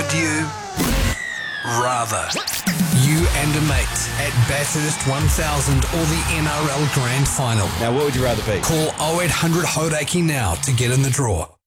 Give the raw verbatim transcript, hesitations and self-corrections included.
Would you rather? You and a mate at Bathurst one thousand or the N R L Grand Final. Now, what would you rather be? Call oh eight hundred Hodaki now to get in the draw.